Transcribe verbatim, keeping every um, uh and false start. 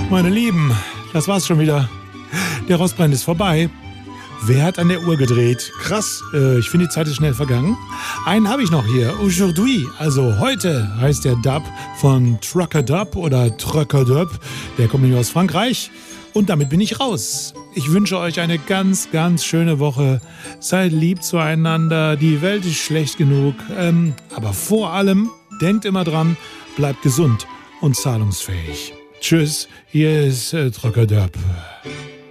Meine Lieben, das war's schon wieder. Der Rostbrand ist vorbei. Wer hat an der Uhr gedreht? Krass, äh, ich finde, die Zeit ist schnell vergangen. Einen habe ich noch hier. Aujourd'hui, also heute, heißt der Dub von Trucker Dub oder Trucker Dub. Der kommt nämlich aus Frankreich. Und damit bin ich raus. Ich wünsche euch eine ganz, ganz schöne Woche. Seid lieb zueinander. Die Welt ist schlecht genug. Ähm, aber vor allem, denkt immer dran, bleibt gesund und zahlungsfähig. Tschüss, hier ist äh, Trucker Dub.